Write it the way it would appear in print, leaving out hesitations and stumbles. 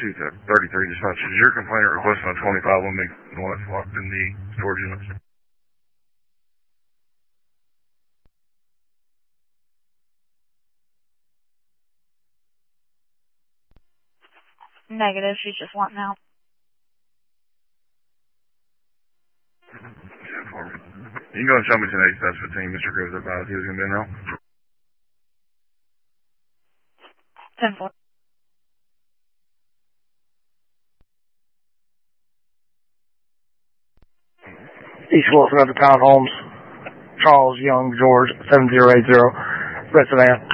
33 dispatch. Is your complainant requesting a 25 will make noise locked in the storage units? Negative, she's just wanting out. You can go and show me tonight, that's 15. Mr. Groves advised he was going to be in now. 10-4. East Wilson at the townhomes. Charles Young, George, 7080, Red Savannah.